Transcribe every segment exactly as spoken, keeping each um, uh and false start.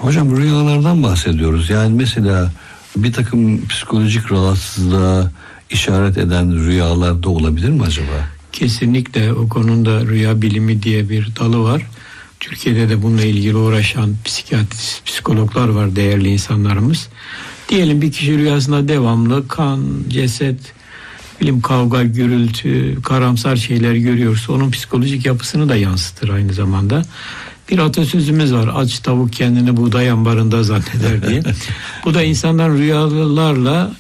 Hocam rüyalardan bahsediyoruz. Yani mesela bir takım psikolojik rahatsızlığa işaret eden rüyalar da olabilir mi acaba? Kesinlikle o konuda rüya bilimi diye bir dalı var. Türkiye'de de bununla ilgili uğraşan psikiyatrist, psikologlar var, değerli insanlarımız. Diyelim bir kişi rüyasında devamlı kan, ceset, bilim kavga, gürültü, karamsar şeyler görüyorsa onun psikolojik yapısını da yansıtır aynı zamanda. Bir atasözümüz var, aç tavuk kendini buğday ambarında zanneder diye. Bu da insanların rüyalarla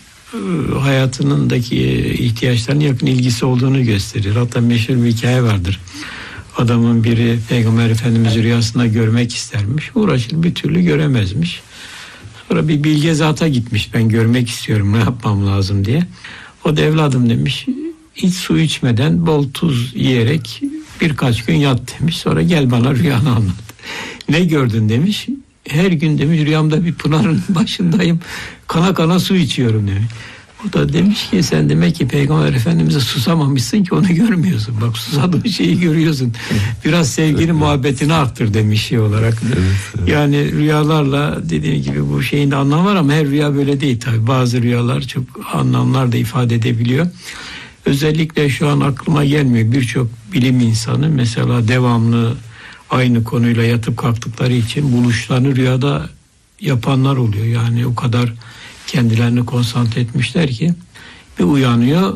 hayatındaki ihtiyaçlarına yakın ilgisi olduğunu gösterir. Hatta meşhur bir hikaye vardır. Adamın biri Peygamber Efendimiz'i rüyasında görmek istermiş. Uğraşır bir türlü göremezmiş. Sonra bir bilge zata gitmiş. Ben görmek istiyorum, ne yapmam lazım diye. O da evladım demiş, hiç su içmeden bol tuz yiyerek birkaç gün yat demiş. Sonra gel bana rüyanı anlat. Ne gördün demiş. Her gün demiş rüyamda bir pınarın başındayım. Kana kana su içiyorum demiş. O da demiş ki sen demek ki Peygamber Efendimiz'e susamamışsın ki onu görmüyorsun. Bak susadığın şeyi görüyorsun. Biraz sevgili muhabbetini arttır demiş şey olarak. Evet, evet. Yani rüyalarla dediğim gibi bu şeyin de anlamı var ama her rüya böyle değil tabii. Bazı rüyalar çok anlamlar da ifade edebiliyor. Özellikle şu an aklıma gelmiyor birçok bilim insanı mesela devamlı aynı konuyla yatıp kalktıkları için buluşlarını rüyada yapanlar oluyor. Yani o kadar kendilerini konsantre etmişler ki bir uyanıyor,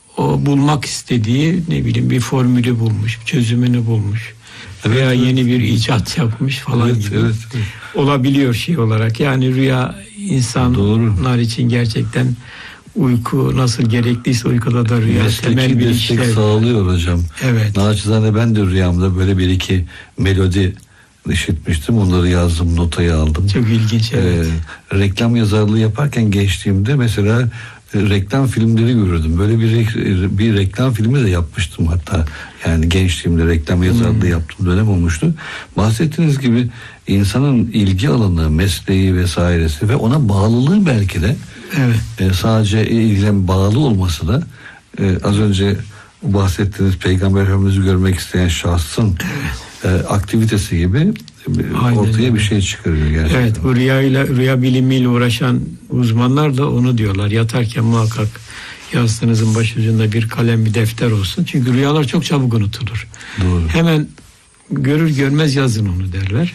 o bulmak istediği ne bileyim bir formülü bulmuş, çözümünü bulmuş evet, veya evet. yeni bir icat yapmış falan evet, gibi evet, evet. olabiliyor şey olarak. Yani rüya insanlar Doğru. için gerçekten uyku nasıl gerekliyse uykuda da rüya mesleki temel bir destek işlev sağlıyor hocam. Evet. Naçizane ben de rüyamda böyle bir iki melodi işitmiştim. Onları yazdım, notayı aldım. Çok ilginç. Evet. Ee, reklam yazarlığı yaparken gençliğimde mesela e, reklam filmleri görürdüm. Böyle bir bir reklam filmi de yapmıştım hatta. Yani gençliğimde reklam yazarlığı hmm. yaptığım dönem olmuştu. Bahsettiğiniz gibi insanın ilgi alanı, mesleği vesairesi ve ona bağlılığı belki de evet. e, sadece ilgilen bağlı olması da e, az önce bahsettiğiniz Peygamber Efendimiz'i görmek isteyen şahsın evet. e, aktivitesi gibi Aynen. ortaya bir şey çıkarıyor gerçekten. Evet, bu rüyayla, rüya bilimiyle uğraşan uzmanlar da onu diyorlar. Yatarken muhakkak yastığınızın başucunda bir kalem, bir defter olsun. Çünkü rüyalar çok çabuk unutulur. Doğru. Hemen görür görmez yazın onu derler.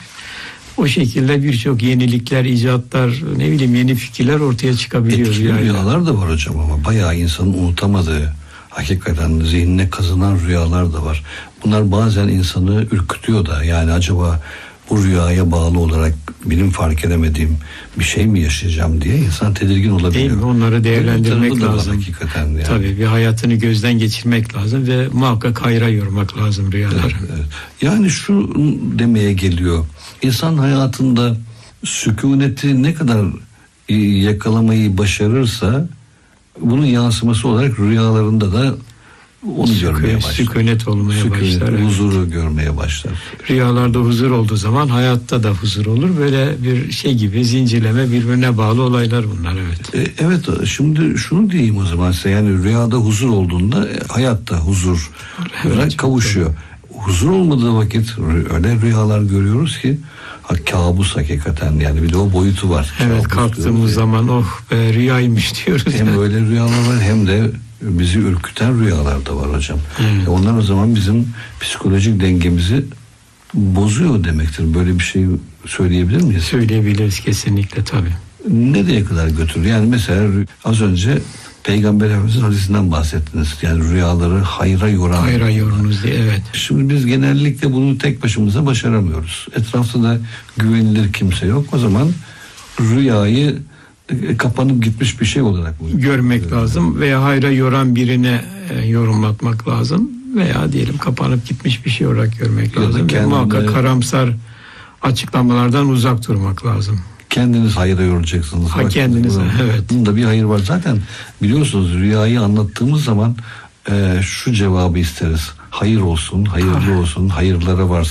O şekilde birçok yenilikler, icatlar, ne bileyim yeni fikirler ortaya çıkabiliyor. Etkili rüyalar da var hocam ama bayağı insanın unutamadığı, hakikaten zihnine kazınan rüyalar da var. Bunlar bazen insanı ürkütüyor da, yani acaba bu rüyaya bağlı olarak benim fark edemediğim bir şey mi yaşayacağım diye insan tedirgin olabiliyor. Değil mi? Onları değerlendirmek lazım. Hakikaten yani. Tabii bir hayatını gözden geçirmek lazım ve muhakkak hayra yormak lazım rüyaları. Evet, evet. Yani şu demeye geliyor. İnsan hayatında sükuneti ne kadar yakalamayı başarırsa bunun yansıması olarak rüyalarında da onu Sükun, görmeye başlar. Sükunet olmaya Sükunet, başlar. Huzuru evet. görmeye başlar. Rüyalarda huzur olduğu zaman hayatta da huzur olur. Böyle bir şey gibi zincirleme, birbirine bağlı olaylar bunlar. Evet. E, evet şimdi şunu diyeyim o zaman size, yani rüyada huzur olduğunda hayatta huzur evet, kavuşuyor. Doğru. Huzur olmadığı vakit öyle rüyalar görüyoruz ki ha, kabus hakikaten, yani bir de o boyutu var. Evet, kalktığımız zaman oh be rüyaymış diyoruz. Hem böyle rüyalar var hem de bizi ürküten rüyalar da var hocam. Evet. Onlar o zaman bizim psikolojik dengemizi bozuyor demektir. Böyle bir şey söyleyebilir miyiz? Söyleyebiliriz kesinlikle tabii. Nereye kadar götürür? Yani mesela az önce Peygamber Efendimiz'in hadisinden bahsettiniz. Yani rüyaları hayra yoran. Hayra yorunuz diye, evet. Şimdi biz genellikle bunu tek başımıza başaramıyoruz. Etrafta da güvenilir kimse yok. O zaman rüyayı kapanıp gitmiş bir şey olarak mı görmek evet. lazım veya hayra yoran birine e, yorumlatmak lazım veya diyelim kapanıp gitmiş bir şey olarak görmek ya lazım. Kendine, muhakkak karamsar açıklamalardan uzak durmak lazım. Kendiniz hayra yoracaksınız. Ha, kendiniz evet. Bunda bir hayır var. Zaten biliyorsunuz rüyayı anlattığımız zaman e, şu cevabı isteriz. Hayır olsun, hayırlı olsun, hayırlara varsın.